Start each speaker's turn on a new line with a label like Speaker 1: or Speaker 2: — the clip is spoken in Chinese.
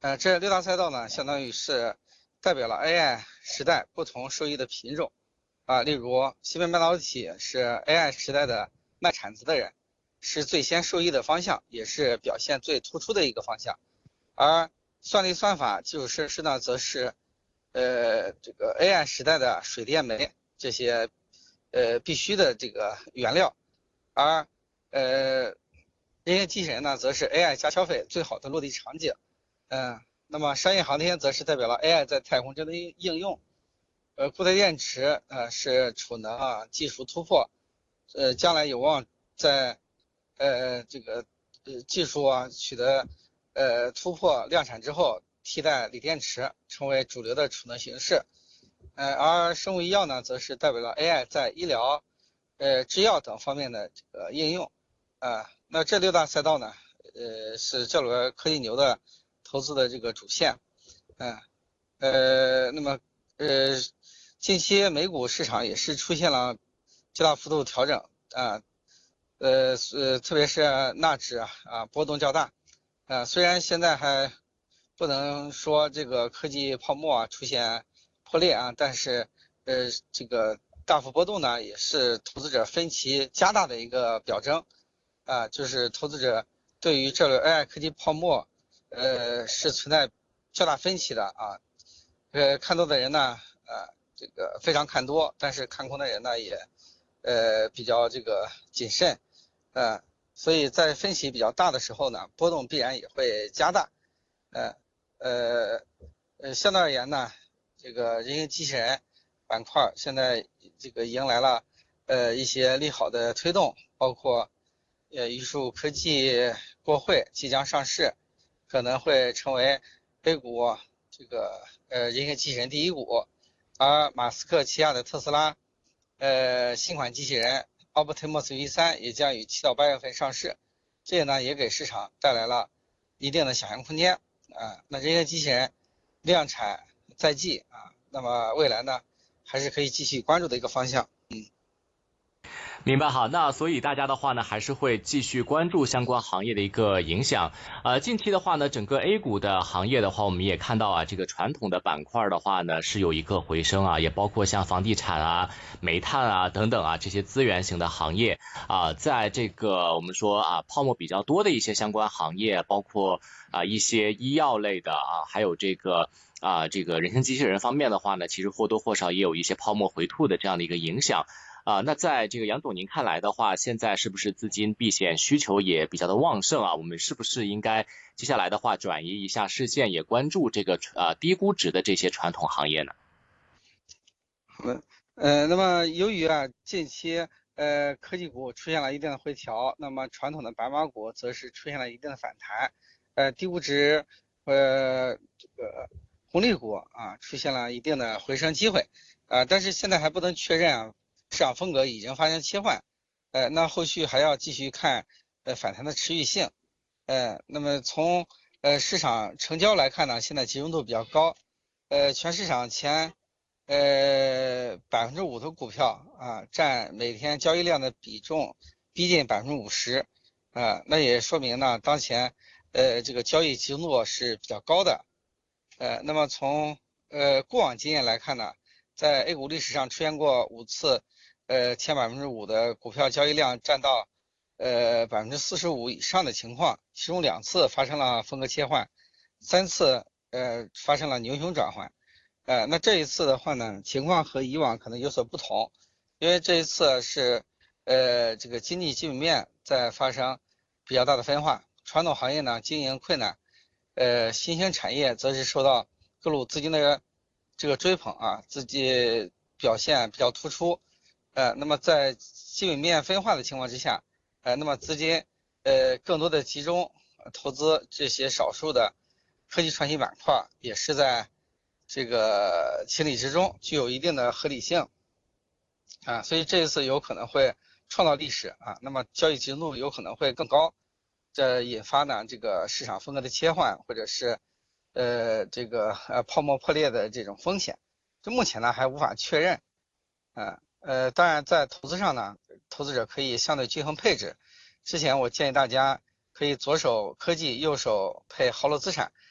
Speaker 1: 这六大赛道呢，相当于是代表了 AI 时代不同受益的品种例如芯片半导体是 AI 时代的卖铲子的人，是最先受益的方向，也是表现最突出的一个方向。而算力算法基础设施呢，则是这个 AI 时代的水电煤这些必须的这个原料，而人形机器人呢，则是 AI 加消费最好的落地场景。那么商业航天则是代表了 AI 在太空中的应用。固态电池是储能技术突破，将来有望在这个技术取得突破量产之后，替代锂电池成为主流的储能形式。而生物医药呢，则是代表了 AI 在医疗、制药等方面的这个应用。那这六大赛道呢，是这轮科技牛的投资的这个主线。那么近期美股市场也是出现了较大幅度调整特别是纳指波动较大。虽然现在还不能说这个科技泡沫出现破裂但是这个大幅波动呢，也是投资者分歧加大的一个表征就是投资者对于这轮 AI 科技泡沫是存在较大分歧的看多的人呢这个非常看多，但是看空的人呢也比较这个谨慎所以在分歧比较大的时候呢，波动必然也会加大。相对而言呢，这个人形机器人板块现在这个迎来了一些利好的推动，包括榆树科技过会即将上市，可能会成为A股这个人形机器人第一股，而马斯克旗下的特斯拉新款机器人 Optimus V3 也将于7到8月份上市，这呢也给市场带来了一定的想象空间那人形机器人量产在即那么未来呢还是可以继续关注的一个方向。
Speaker 2: 明白好，那所以大家的话呢，还是会继续关注相关行业的一个影响。近期的话呢，整个 A 股的行业的话，我们也看到这个传统的板块的话呢，是有一个回升也包括像房地产煤炭等等这些资源型的行业在这个我们说泡沫比较多的一些相关行业，包括一些医药类的还有这个人形机器人方面的话呢，其实或多或少也有一些泡沫回吐的这样的一个影响。那在这个杨总您看来的话，现在是不是资金避险需求也比较的旺盛我们是不是应该接下来的话转移一下视线，也关注这个低估值的这些传统行业呢？
Speaker 1: 那么由于近期科技股出现了一定的回调，那么传统的白马股则是出现了一定的反弹，低估值这个红利股出现了一定的回升机会但是现在还不能确认市场风格已经发生切换那后续还要继续看反弹的持续性那么从市场成交来看呢，现在集中度比较高全市场前5%的股票占每天交易量的比重逼近50%那也说明呢当前这个交易集中度是比较高的那么从过往经验来看呢，在 A 股历史上出现过5次前5%的股票交易量占到45%以上的情况，其中2次发生了风格切换，3次发生了牛熊转换那这一次的话呢，情况和以往可能有所不同，因为这一次是这个经济基本面在发生比较大的分化，传统行业呢经营困难新兴产业则是受到各路资金的这个追捧自己表现比较突出那么在基本面分化的情况之下那么资金更多的集中投资这些少数的科技创新板块，也是在这个情理之中，具有一定的合理性所以这一次有可能会创造历史那么交易集中度有可能会更高，这引发呢这个市场风格的切换，或者是这个泡沫破裂的这种风险，这目前呢还无法确认当然在投资上呢，投资者可以相对均衡配置。之前我建议大家可以左手科技，右手配豪罗资产，